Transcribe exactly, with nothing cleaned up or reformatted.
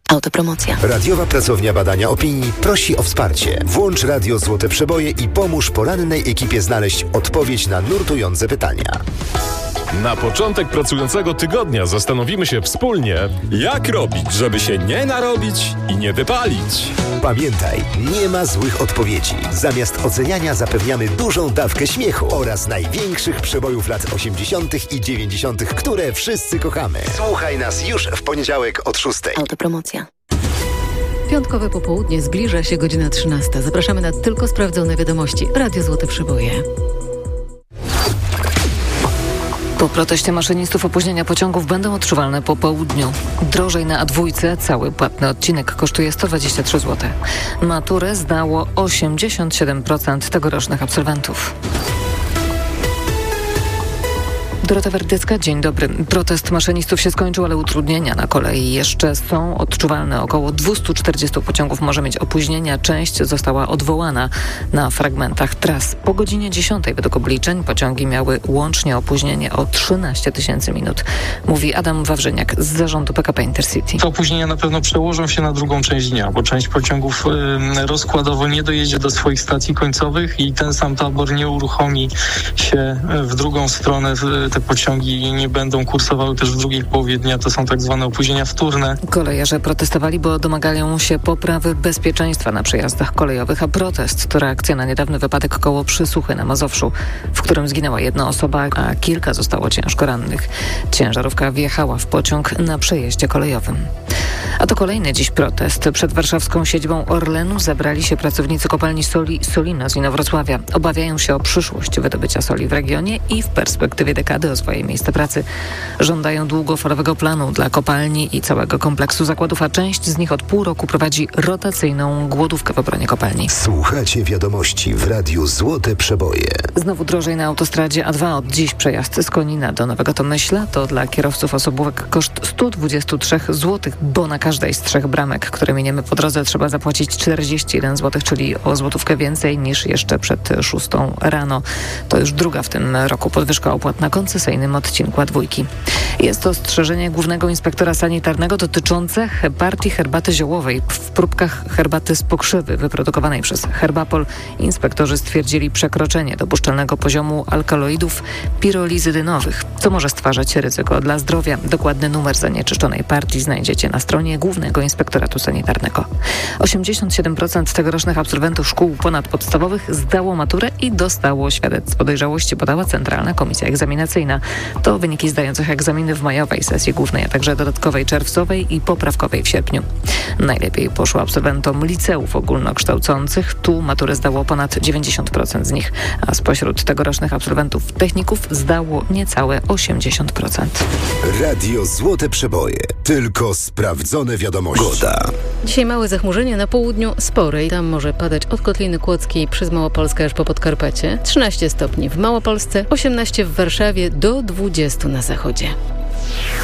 Autopromocja. Radiowa Pracownia Badania Opinii prosi o wsparcie. Włącz Radio Złote Przeboje i pomóż porannej ekipie znaleźć odpowiedź na nurtujące pytania. Na początek pracującego tygodnia zastanowimy się wspólnie, jak robić, żeby się nie narobić i nie wypalić. Pamiętaj, nie ma złych odpowiedzi. Zamiast oceniania zapewniamy dużą dawkę śmiechu oraz największych przebojów lat osiemdziesiątych i dziewięćdziesiątych, które wszyscy kochamy. Słuchaj nas już w poniedziałek od szóstej. Autopromocja. Piątkowe popołudnie, zbliża się godzina trzynasta. Zapraszamy na tylko sprawdzone wiadomości. Radio Złote Przeboje. Po proteście maszynistów opóźnienia pociągów będą odczuwalne po południu. Drożej na A dwa, cały płatny odcinek kosztuje sto dwadzieścia trzy złote. Maturę zdało osiemdziesiąt siedem procent tegorocznych absolwentów. Dorota Werdycka, dzień dobry. Protest maszynistów się skończył, ale utrudnienia na kolei jeszcze są odczuwalne. Około dwieście czterdzieści pociągów może mieć opóźnienia. Część została odwołana na fragmentach tras. Po godzinie dziesiątej według obliczeń pociągi miały łącznie opóźnienie o trzynaście tysięcy minut. Mówi Adam Wawrzyniak z zarządu P K P Intercity. Te opóźnienia na pewno przełożą się na drugą część dnia, bo część pociągów y, rozkładowo nie dojedzie do swoich stacji końcowych i ten sam tabor nie uruchomi się w drugą stronę. W, te pociągi nie będą kursowały też w drugiej połowie dnia. To są tak zwane opóźnienia wtórne. Kolejarze protestowali, bo domagają się poprawy bezpieczeństwa na przejazdach kolejowych, a protest to reakcja na niedawny wypadek koło Przysuchy na Mazowszu, w którym zginęła jedna osoba, a kilka zostało ciężko rannych. Ciężarówka wjechała w pociąg na przejeździe kolejowym. A to kolejny dziś protest. Przed warszawską siedzibą Orlenu zebrali się pracownicy kopalni soli Solino z Inowrocławia. Obawiają się o przyszłość wydobycia soli w regionie i w perspektywie dekady o swoje miejsce pracy. Żądają długofalowego planu dla kopalni i całego kompleksu zakładów, a część z nich od pół roku prowadzi rotacyjną głodówkę w obronie kopalni. Słuchacie wiadomości w Radiu Złote Przeboje. Znowu drożej na autostradzie A dwa. Od dziś przejazd z Konina do Nowego Tomyśla to dla kierowców osobówek koszt sto dwadzieścia trzy złotych, bo na każdej z trzech bramek, które miniemy po drodze, trzeba zapłacić czterdzieści jeden złotych, czyli o złotówkę więcej niż jeszcze przed szóstą rano. To już druga w tym roku podwyżka opłat na koncesyjnym odcinku A dwa. Jest to ostrzeżenie głównego inspektora sanitarnego dotyczące partii herbaty ziołowej. W próbkach herbaty z pokrzywy wyprodukowanej przez Herbapol inspektorzy stwierdzili przekroczenie dopuszczalnego poziomu alkaloidów pirolizydynowych, co może stwarzać ryzyko dla zdrowia. Dokładny numer zanieczyszczonej partii znajdziecie na stronie Głównego Inspektoratu Sanitarnego. osiemdziesiąt siedem procent tegorocznych absolwentów szkół ponadpodstawowych zdało maturę i dostało świadectwo dojrzałości, podała Centralna Komisja Egzaminacyjna. To wyniki zdających egzaminy w majowej sesji głównej, a także dodatkowej czerwcowej i poprawkowej w sierpniu. Najlepiej poszło absolwentom liceów ogólnokształcących. Tu maturę zdało ponad dziewięćdziesiąt procent z nich, a spośród tegorocznych absolwentów techników zdało niecałe osiemdziesiąt procent. Radio Złote Przeboje. Tylko sprawdzone wiadomości. Goda. Dzisiaj małe zachmurzenie, na południu spore i tam może padać od Kotliny Kłodzkiej przez Małopolskę aż po Podkarpacie. trzynaście stopni w Małopolsce, osiemnaście w Warszawie, do dwudziestu na zachodzie.